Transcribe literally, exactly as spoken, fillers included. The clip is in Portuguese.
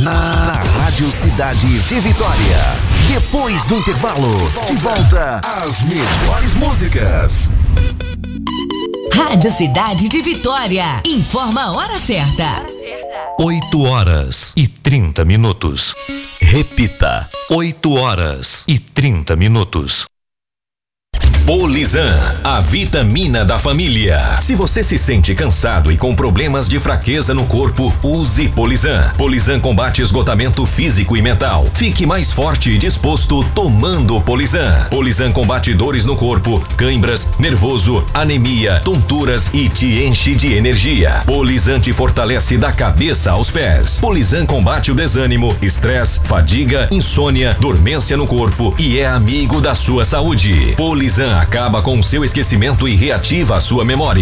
Na Rádio Cidade de Vitória. Depois do intervalo, de volta às melhores músicas. Rádio Cidade de Vitória. Informa a hora certa. oito horas e trinta minutos. Repita. oito horas e trinta minutos. Polizan, a vitamina da família. Se você se sente cansado e com problemas de fraqueza no corpo, use Polizan. Polizan combate esgotamento físico e mental. Fique mais forte e disposto tomando Polizan. Polizan combate dores no corpo, cãibras, nervoso, anemia, tonturas e te enche de energia. Polizan te fortalece da cabeça aos pés. Polizan combate o desânimo, estresse, fadiga, insônia, dormência no corpo e é amigo da sua saúde. Polizan acaba com o seu esquecimento e reativa a sua memória.